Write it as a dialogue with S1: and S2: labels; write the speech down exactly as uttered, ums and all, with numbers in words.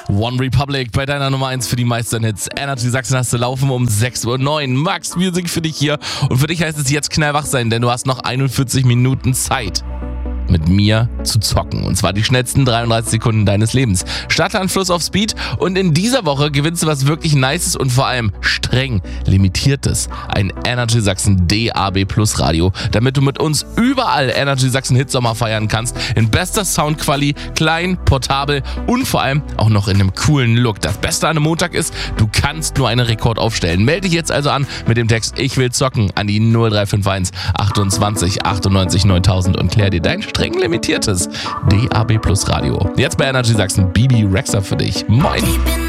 S1: One Republic bei deiner Nummer eins für die meisten Hits. Energy Sachsen hast du laufen um sechs Uhr neun. Max Music für dich hier. Und für dich heißt es jetzt knallwach sein, denn du hast noch einundvierzig Minuten Zeit, mit mir zu zocken. Und zwar die schnellsten dreiunddreißig Sekunden deines Lebens. Startanschluss auf Speed und in dieser Woche gewinnst du was wirklich Nices und vor allem streng limitiertes. Ein Energy Sachsen D A B Plus Radio, damit du mit uns überall Energy Sachsen Hitsommer feiern kannst. In bester Soundquali, klein, portabel und vor allem auch noch in einem coolen Look. Das Beste an einem Montag ist, du kannst nur einen Rekord aufstellen. Melde dich jetzt also an mit dem Text Ich will zocken an die null drei fünf eins achtundzwanzig achtundneunzig neuntausend und klär dir dein streng limitiertes D A B Plus Radio. Jetzt bei Energy Sachsen Bibi Rexha für dich. Moin!